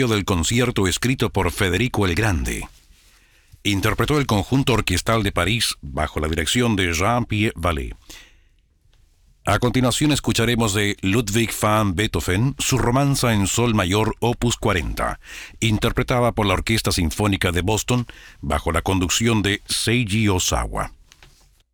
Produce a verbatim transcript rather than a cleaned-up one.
del concierto escrito por Federico el Grande. Interpretó el Conjunto Orquestal de París bajo la dirección de Jean-Pierre Vallée. A continuación escucharemos de Ludwig van Beethoven su romanza en sol mayor opus cuarenta, interpretada por la Orquesta Sinfónica de Boston bajo la conducción de Seiji Ozawa.